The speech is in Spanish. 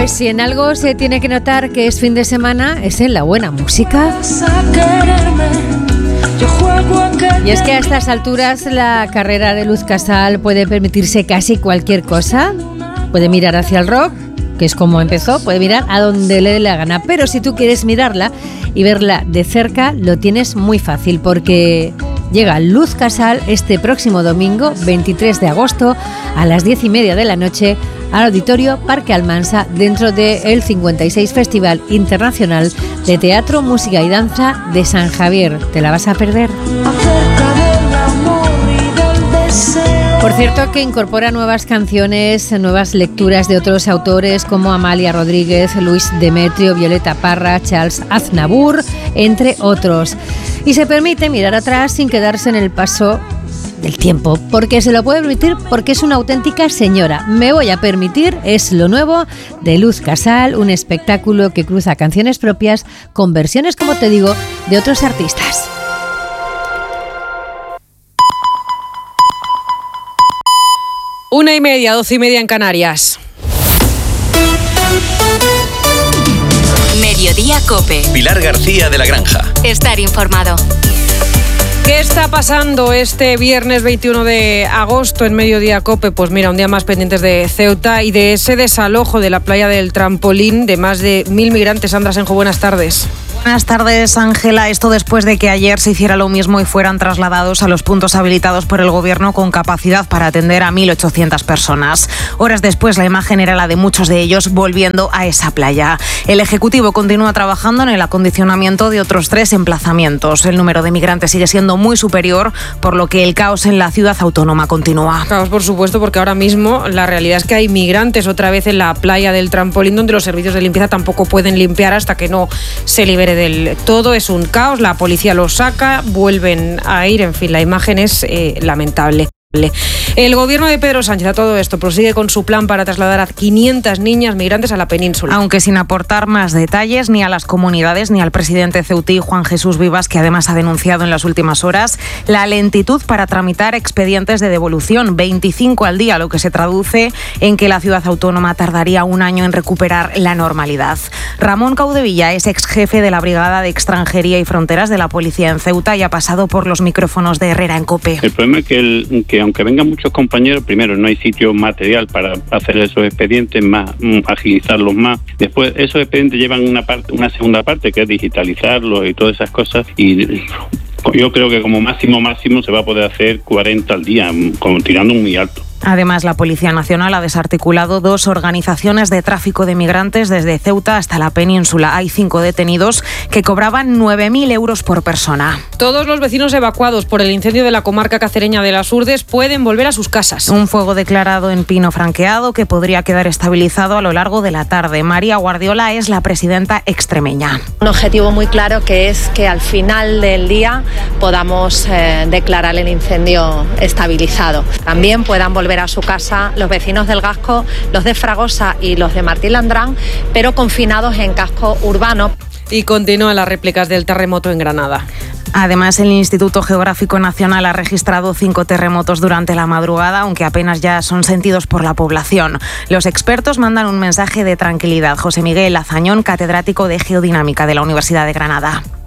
Pues si en algo se tiene que notar que es fin de semana, es en la buena música. Y es que a estas alturas la carrera de Luz Casal puede permitirse casi cualquier cosa. Puede mirar hacia el rock, que es como empezó, puede mirar a donde le dé la gana. Pero si tú quieres mirarla y verla de cerca, lo tienes muy fácil, porque llega Luz Casal este próximo domingo, 23 de agosto, a las 10:30 de la noche, al Auditorio Parque Almansa, dentro del 56 Festival Internacional de Teatro, Música y Danza de San Javier. ¿Te la vas a perder? Por cierto, que incorpora nuevas canciones, nuevas lecturas de otros autores como Amalia Rodríguez, Luis Demetrio, Violeta Parra, Charles Aznavour, entre otros. Y se permite mirar atrás sin quedarse en el paso del tiempo, porque se lo puede permitir, porque es una auténtica señora. Me voy a permitir, es lo nuevo de Luz Casal, un espectáculo que cruza canciones propias con versiones, como te digo, de otros artistas. 1:30, 12:30 en Canarias. Mediodía COPE. Pilar García de la Granja. Estar informado. ¿Qué está pasando este viernes 21 de agosto en Mediodía COPE? Pues mira, un día más pendientes de Ceuta y de ese desalojo de la playa del Trampolín de más de 1.000 migrantes. Sandra Senjo, buenas tardes. Buenas tardes, Ángela. Esto después de que ayer se hiciera lo mismo y fueran trasladados a los puntos habilitados por el Gobierno con capacidad para atender a 1.800 personas. Horas después, la imagen era la de muchos de ellos volviendo a esa playa. El Ejecutivo continúa trabajando en el acondicionamiento de otros 3 emplazamientos. El número de migrantes sigue siendo muy superior, por lo que el caos en la ciudad autónoma continúa. Caos, por supuesto, porque ahora mismo la realidad es que hay migrantes otra vez en la playa del Trampolín, donde los servicios de limpieza tampoco pueden limpiar hasta que no se libere del todo. Es un caos, la policía los saca, vuelven a ir, en fin, la imagen es lamentable. El gobierno de Pedro Sánchez a todo esto prosigue con su plan para trasladar a 500 niñas migrantes a la península. Aunque sin aportar más detalles ni a las comunidades ni al presidente ceutí Juan Jesús Vivas, que además ha denunciado en las últimas horas la lentitud para tramitar expedientes de devolución, 25 al día, lo que se traduce en que la ciudad autónoma tardaría un año en recuperar la normalidad. Ramón Caudevilla es ex jefe de la Brigada de Extranjería y Fronteras de la Policía en Ceuta y ha pasado por los micrófonos de Herrera en COPE. El problema es que aunque vengan muchos compañeros, primero no hay sitio material para hacer esos expedientes, más agilizarlos más. Después esos expedientes llevan una segunda parte, que es digitalizarlos y todas esas cosas, y yo creo que como máximo se va a poder hacer 40 al día, tirando muy alto. Además, la Policía Nacional ha desarticulado 2 organizaciones de tráfico de migrantes desde Ceuta hasta la península. Hay 5 detenidos que cobraban 9.000 euros por persona. Todos los vecinos evacuados por el incendio de la comarca cacereña de Las Urdes pueden volver a sus casas. Un fuego declarado en Pino Franqueado que podría quedar estabilizado a lo largo de la tarde. María Guardiola es la presidenta extremeña. Un objetivo muy claro, que es que al final del día podamos declarar el incendio estabilizado. También puedan volver a su casa los vecinos del Gasco, los de Fragosa y los de Martín Landrán, pero confinados en casco urbano. Y continúan las réplicas del terremoto en Granada. Además, el Instituto Geográfico Nacional ha registrado 5 terremotos durante la madrugada, aunque apenas ya son sentidos por la población. Los expertos mandan un mensaje de tranquilidad. José Miguel Azañón, catedrático de Geodinámica de la Universidad de Granada.